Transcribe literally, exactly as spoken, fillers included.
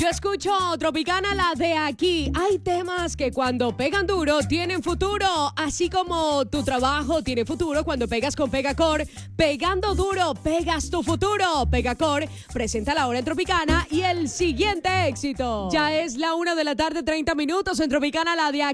escucho Tropicana, la de aquí. Hay temas que cuando pegan duro tienen futuro, así como tu trabajo tiene futuro cuando pegas con Pegacor. Pegando duro, pegas tu futuro. Pegacor presenta la hora en Tropicana y el siguiente éxito. Ya es la una de la tarde, treinta minutos en Tropicana, la de aquí.